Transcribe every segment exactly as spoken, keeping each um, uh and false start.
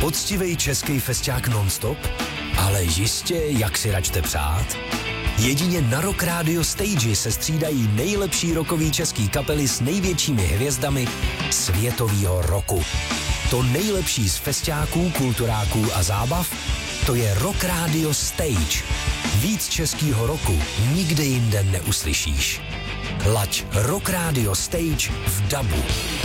Poctivej český festiák non-stop? Ale jistě, jak si račte přát? Jedině na Rock Radio Stage se střídají nejlepší rockový český kapely s největšími hvězdami světovýho roku. To nejlepší z festiáků, kulturáků a zábav, to je Rock Radio Stage. Víc českýho roku nikde jinde neuslyšíš. Laď Rock Radio Stage v dabu.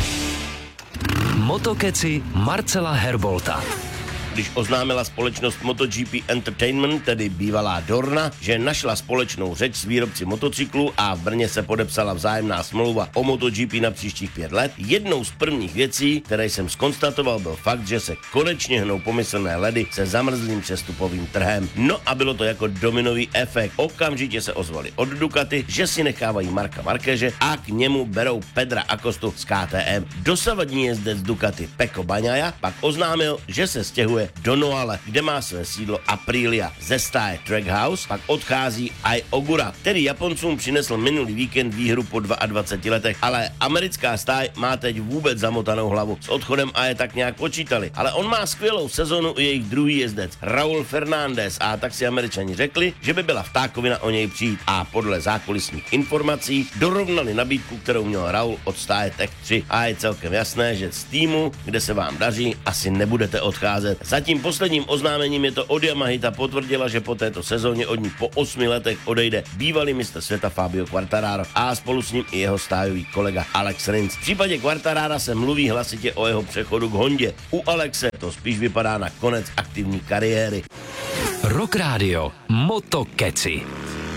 Motokeci Marcela Herbolta. Když oznámila společnost MotoGP Entertainment, tedy bývalá Dorna, že našla společnou řeč s výrobci motocyklů a v Brně se podepsala vzájemná smlouva o MotoGP na příštích pět let, jednou z prvních věcí, které jsem zkonstatoval, byl fakt, že se konečně hnou pomyslné ledy se zamrzlým přestupovým trhem. No a bylo to jako dominový efekt. Okamžitě se ozvali od Ducati, že si nechávají Marka Marqueze a k němu berou Pedra Acostu z K T M. Dosavadní jezdec Ducati Pecco Bagnaia pak oznámil, že se stěhuje do Noale, kde má své sídlo Aprilia. Ze stáje Trackhouse pak odchází Ai Ogura, který Japoncům přinesl minulý víkend výhru po dvaceti dvou letech, ale americká stáj má teď vůbec zamotanou hlavu. S odchodem Ai tak nějak počítali, ale on má skvělou sezonu i jejich druhý jezdec Raúl Fernández a tak si Američani řekli, že by byla vtákovina o něj přijít a podle zákulisních informací dorovnali nabídku, kterou měl Raúl od stáje Tech tři a je celkem jasné, že z týmu, kde se vám daří, asi nebudete odcházet. Zatím posledním oznámením je to od Yamahy, ta potvrdila, že po této sezóně od ní po osmi letech odejde bývalý mistr světa Fabio Quartararo a spolu s ním i jeho stájový kolega Alex Rins. V případě Quartarara se mluví hlasitě o jeho přechodu k Hondě. U Alexe to spíš vypadá na konec aktivní kariéry. Rock Radio Motokeci.